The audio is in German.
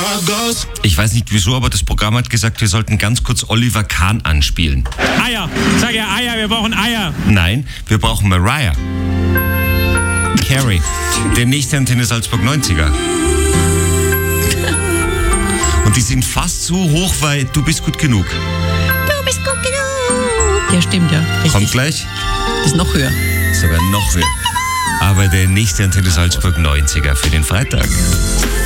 Ich weiß nicht wieso, aber das Programm hat gesagt, wir sollten ganz kurz Oliver Kahn anspielen. Eier. Sag ja Eier, wir brauchen Eier. Nein, wir brauchen Mariah Carey, der nächste Antenne Salzburg 90er. Und die sind fast so hoch, weil du bist gut genug. Du bist gut genug. Ja, stimmt, ja. Richtig. Kommt gleich. Das ist noch höher. Sogar noch höher. Aber der nächste Antenne Salzburg 90er für den Freitag.